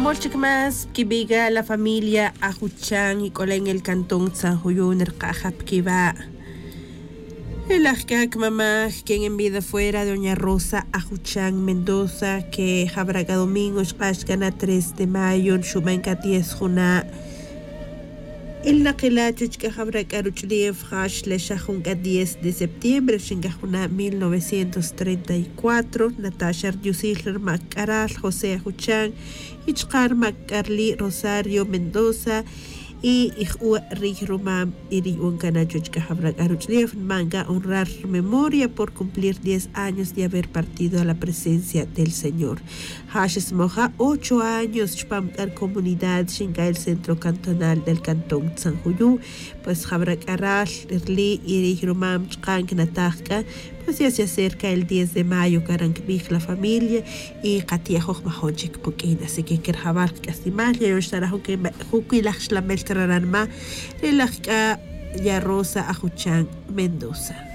Molchik más kibiga la familia Ajuchan y cola en el cantón San Julián Ercajap Kiba. El ajkak mamá quien en vida fuera doña Rosa Ajuchan Mendoza que jabraga domingo gana 3 de mayo en Shumenka 10 juna. El naquilachuch que jabraga ruchliev hash le shahunka 10 de septiembre shingajuna 1934 Natasha Yusilher Macaral José Ajuchan Ichkar Macarli Rosario Mendoza y Ijua Rijrumam Iriun Kanachuch Kahabrak Aruchliev manga honrar memoria por cumplir 10 años de haber partido a la presencia del Señor. Hashes Moja 8 años Chpamkar comunidad Shinga el centro cantonal del cantón San Julián, pues Habrak Arash Irli Rijrumam Chkan Knatajka, pues ya se acerca el 10 de mayo Karankbij la familia y Katia Hochmahochik Pokina, así que Kerjabar Castimalia, yo estará Hukilach Lamel Traranma, Relajka ya Rosa Ajuchan Mendoza.